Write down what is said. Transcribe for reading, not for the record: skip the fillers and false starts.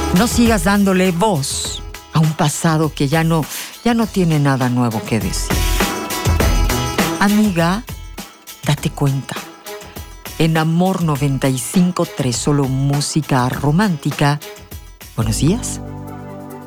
No sigas dándole voz a un pasado que ya no tiene nada nuevo que decir. Amiga, date cuenta. En Amor 95.3, solo música romántica. Buenos días.